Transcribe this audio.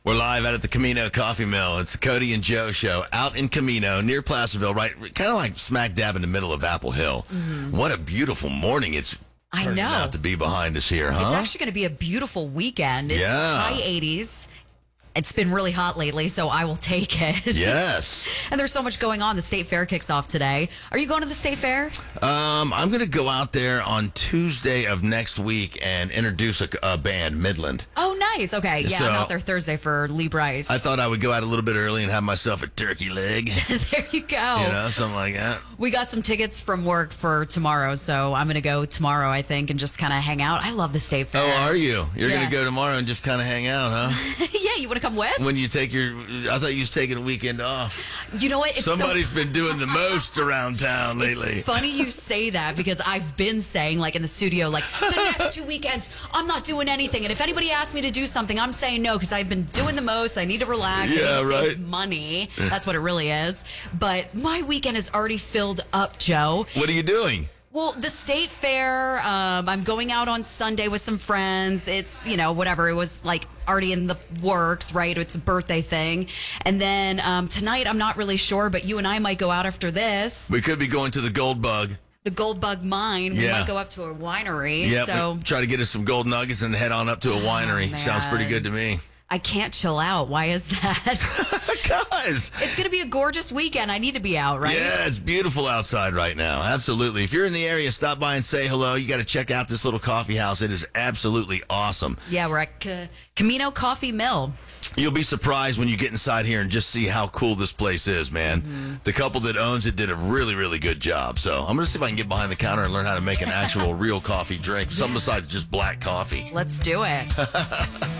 We're live out at the Camino Coffee Mill. It's the Cody and Joe show out in Camino near Placerville, right? Kind of like smack dab in the middle of Apple Hill. Mm-hmm. What a beautiful morning it's turning out to be behind us here, huh? It's actually going to be a beautiful weekend. It's high 80s. It's been really hot lately, so I will take it. Yes. And there's so much going on. The State Fair kicks off today. Are you going to the State Fair? I'm going to go out there on Tuesday of next week and introduce a band, Midland. Oh, nice. Okay. Yeah, So, I'm out there Thursday for Lee Bryce. I thought I would go out a little bit early and have myself a turkey leg. There you go. Something like that. We got some tickets from work for tomorrow, so I'm going to go tomorrow, I think, and just kind of hang out. I love the State Fair. Oh, are you? You're going to go tomorrow and just kind of hang out, huh? Yeah, you want to come with? When you take I thought you was taking a weekend off. You know what? Somebody's been doing the most around town lately. It's funny you say that because I've been saying, like, in the studio, like, the next 2 weekends, I'm not doing anything. And if anybody asks me to do something, I'm saying no because I've been doing the most. I need to relax. Yeah, I need to right. save money. That's what it really is. But my weekend is already filled up, Joe. What are you doing? Well, the State Fair, I'm going out on Sunday with some friends. It's, whatever. It was like already in the works, right? It's a birthday thing. And then tonight, I'm not really sure, but you and I might go out after this. We could be going to the Gold Bug. The Gold Bug Mine. We might go up to a winery. Yeah, so try to get us some gold nuggets and head on up to a winery. Sounds pretty good to me. I can't chill out. Why is that? Guys. It's going to be a gorgeous weekend. I need to be out, right? Yeah, it's beautiful outside right now. Absolutely. If you're in the area, stop by and say hello. You got to check out this little coffee house. It is absolutely awesome. Yeah, we're at Camino Coffee Mill. You'll be surprised when you get inside here and just see how cool this place is, man. Mm-hmm. The couple that owns it did a really, really good job. So I'm going to see if I can get behind the counter and learn how to make an actual real coffee drink. Something besides just black coffee. Let's do it.